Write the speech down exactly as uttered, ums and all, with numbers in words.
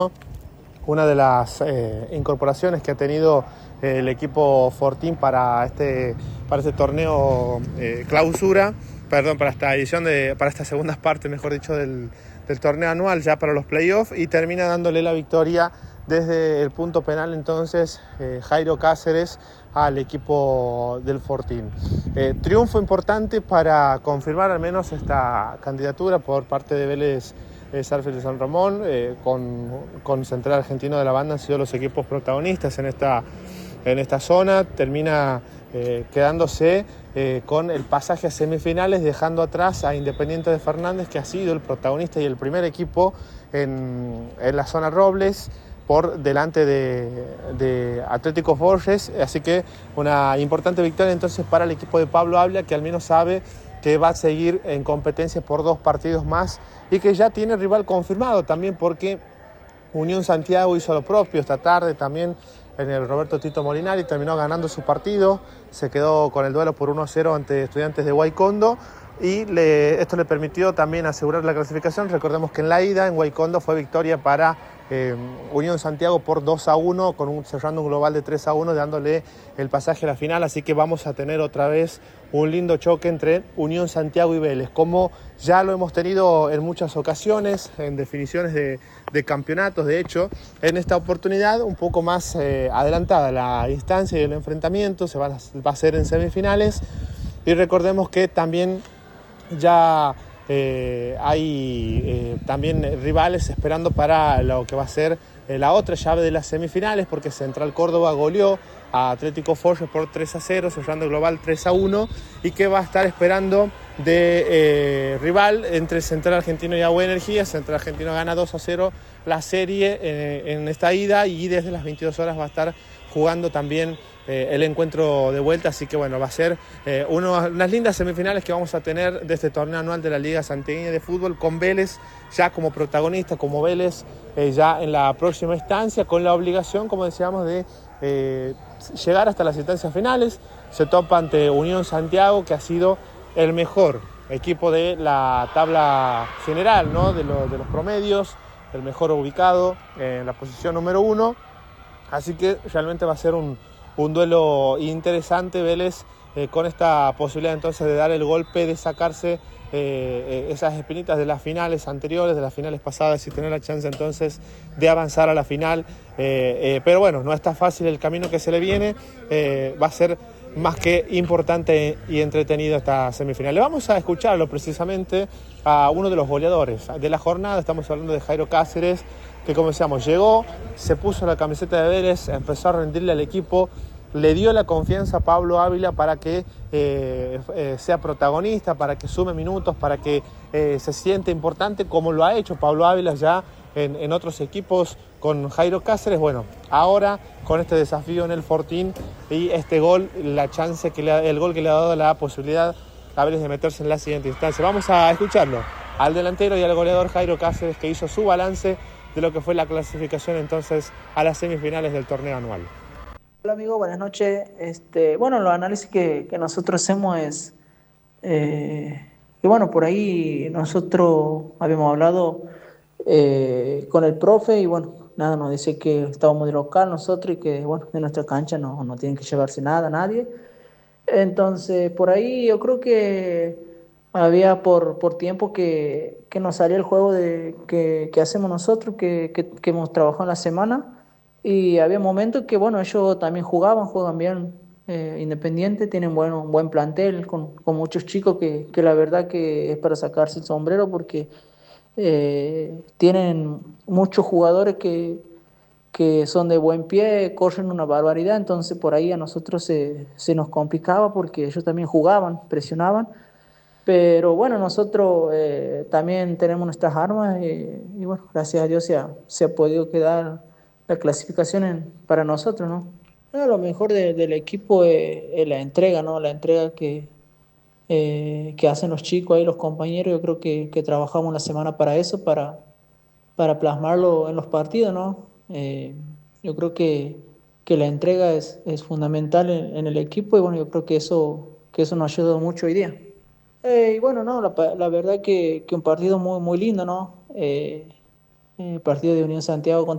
Una de las eh, incorporaciones que ha tenido eh, el equipo Fortín para este, para este torneo eh, clausura, perdón, para esta edición, de, para esta segunda parte, mejor dicho, del, del torneo anual, ya para los playoffs, y termina dándole la victoria desde el punto penal entonces eh, Jairo Cáceres al equipo del Fortín. Eh, triunfo importante para confirmar al menos esta candidatura por parte de Vélez eh, Sarsfield de San Ramón, eh, con, con Central Argentino de la Banda han sido los equipos protagonistas en esta, en esta zona. Termina eh, quedándose eh, con el pasaje a semifinales, dejando atrás a Independiente de Fernández, que ha sido el protagonista y el primer equipo en, en la zona Robles, por delante de, de Atlético Borges. Así que una importante victoria entonces para el equipo de Pablo Ávila, que al menos sabe que va a seguir en competencia por dos partidos más y que ya tiene rival confirmado también, porque Unión Santiago hizo lo propio esta tarde también en el Roberto Tito Molinari, terminó ganando su partido, se quedó con el duelo por uno a cero ante Estudiantes de Guaycondo, y le, esto le permitió también asegurar la clasificación. Recordemos que en la ida en Guaycondo fue victoria para eh, Unión Santiago por dos a uno, con un, cerrando un global de tres a uno, dándole el pasaje a la final. Así que vamos a tener otra vez un lindo choque entre Unión Santiago y Vélez, como ya lo hemos tenido en muchas ocasiones, en definiciones de, de campeonatos. De hecho, en esta oportunidad un poco más eh, adelantada la instancia y el enfrentamiento, se va, va a hacer en semifinales. Y recordemos que también ya eh, hay eh, también rivales esperando para lo que va a ser eh, la otra llave de las semifinales, porque Central Córdoba goleó a Atlético Forges por tres a cero, cerrando el global tres a uno, y que va a estar esperando de eh, rival entre Central Argentino y Agua Energía. Central Argentino gana dos a cero la serie eh, en esta ida, y desde las veintidós horas va a estar jugando también eh, el encuentro de vuelta. Así que bueno, va a ser eh, uno, unas lindas semifinales que vamos a tener de este torneo anual de la Liga Santiagueña de Fútbol, con Vélez ya como protagonista, como Vélez eh, ya en la próxima instancia, con la obligación, como decíamos, de eh, llegar hasta las instancias finales. Se topa ante Unión Santiago, que ha sido el mejor equipo de la tabla general, ¿no? de, lo, de los promedios, el mejor ubicado en la posición número uno. Así que realmente va a ser un, un duelo interesante. Vélez eh, con esta posibilidad entonces de dar el golpe, de sacarse eh, eh, esas espinitas de las finales anteriores, de las finales pasadas, y tener la chance entonces de avanzar a la final. Eh, eh, pero bueno, no está fácil el camino que se le viene. Eh, va a ser más que importante y entretenido esta semifinal. Le vamos a escucharlo precisamente a uno de los goleadores de la jornada. Estamos hablando de Jairo Cáceres, que, como decíamos, llegó, se puso la camiseta de Vélez, empezó a rendirle al equipo, le dio la confianza a Pablo Ávila para que eh, eh, sea protagonista, para que sume minutos, para que eh, se siente importante, como lo ha hecho Pablo Ávila ya en, en otros equipos con Jairo Cáceres. Bueno, ahora con este desafío en el Fortín y este gol, la chance que le ha, el gol que le ha dado la posibilidad a Vélez de meterse en la siguiente instancia. Vamos a escucharlo al delantero y al goleador Jairo Cáceres, que hizo su balance de lo que fue la clasificación entonces a las semifinales del torneo anual. Hola amigo, buenas noches. Este, bueno, los análisis que, que nosotros hacemos es eh, que bueno, por ahí nosotros habíamos hablado eh, con el profe y bueno, nada, nos dice que estábamos de local nosotros y que bueno, de nuestra cancha no, no tienen que llevarse nada, nadie. Entonces, por ahí yo creo que había por, por tiempo que, que nos salía el juego de, que, que hacemos nosotros, que, que, que hemos trabajado en la semana. Y había momentos que, bueno, ellos también jugaban, juegan bien eh, Independiente, tienen bueno, un buen plantel, con, con muchos chicos que, que la verdad que es para sacarse el sombrero, porque eh, tienen muchos jugadores que que son de buen pie, corren una barbaridad. Entonces por ahí a nosotros se, se nos complicaba porque ellos también jugaban, presionaban, pero bueno, nosotros eh, también tenemos nuestras armas eh, y bueno, gracias a Dios se ha, se ha podido quedar la clasificación en- para nosotros, ¿no? No, lo mejor de- del equipo es, es la entrega, ¿no? La entrega que, eh, que hacen los chicos ahí, los compañeros. Yo creo que, que trabajamos la semana para eso, para, para plasmarlo en los partidos, ¿no? Eh, yo creo que, que la entrega es, es fundamental en, en el equipo y bueno, yo creo que eso, que eso nos ha ayudado mucho hoy día. Eh, y bueno, no, la, pa- la verdad que, que un partido muy, muy lindo, ¿no? Eh, eh, partido de Unión Santiago